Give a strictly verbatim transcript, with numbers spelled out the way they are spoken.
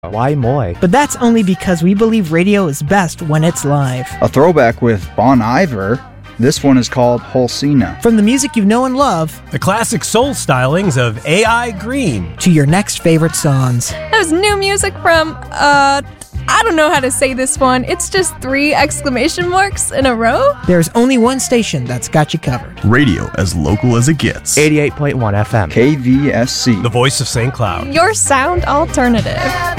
Why Moy? But that's only because we believe radio is best when it's live. A throwback with Bon Iver. This one is called Holsina. From the music you know and love, the classic soul stylings of A I Green, to your next favorite songs. There's new music from, uh, I don't know how to say this one. It's just three exclamation marks in a row. There's only one station that's got you covered. Radio as local as it gets. eighty-eight point one F M. K V S C. The voice of Saint Cloud. Your sound alternative.